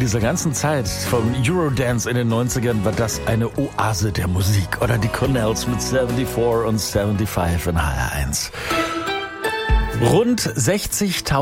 dieser ganzen Zeit vom Eurodance in den 90ern war das eine Oase der Musik. Oder die Cornells mit 74 und 75 in HR1. Rund 60.000